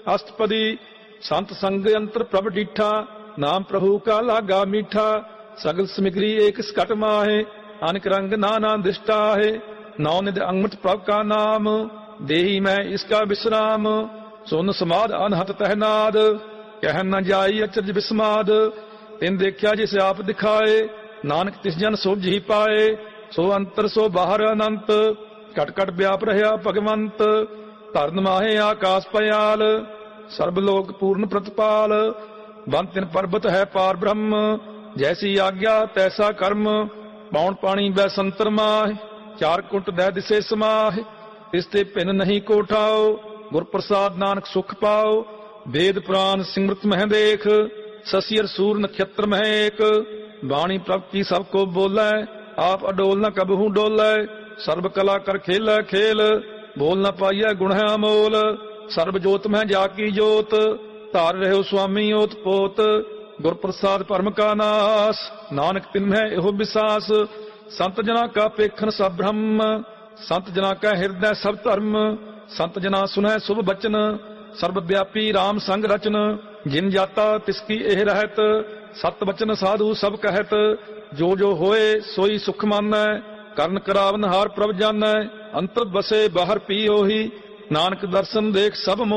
अष्टपदी। संत संग अंतर प्रभ डीठा, नाम प्रभु का लागा मीठा। सगल समिग्री एक सकट माहे, अनेक रंग नाना दृष्टा है। नौ निध अंगमठ प्रभ का नाम, देही मैं इसका विश्राम। सुन समाद अनहत तहनाद, कह न जाई अचरज विस्माद। तिन देखा जिस आप दिखाए, नानक तिस जन सोझ ही पाए। सो अंतर सो बाहर अनंत, कट कट व्याप रहा भगवंत। धरन माहे आकाश पयाल, सर्ब लोक पूर्ण प्रतिपाल। बन तिन पर्वत है पार ब्रह्म, जैसी आज्ञा तैसा कर्म। पौन पानी वै संतर माह, चार कुंट दै दिसे समाह। तिसते भिन्न नहीं को ठाओ, गुर प्रसाद नानक सुख पाओ। वेद पुराण सिमरत मह देख, शशि सूर नक्षत्र मह एक। बाणी प्रभ की सबको बोलै, आप अडोल न कबहू डोलै। सर्व कला कर खेल खेल, बोल न पाइय गुण है अमोल। सर्व जोत में जाकी जोत, धार रहो स्वामी ओत पोत। गुर प्रसाद परम का नास, नानक तिन्ह एहो विसास। संत जना का पेखन सब ब्रह्म, संत जना का हृदय सब धर्म। संत जना सुनह शुभ बचन, सर्व व्यापी राम संग रचन। जिन जाता तिसकी एह रहत, सत बचन साधु सब कहत। जो जो होए सोई सुख मानै, करण करावन हार प्रभ जानै। अंतर बसे बाहर पी ओही, नानक दर्शन देख सब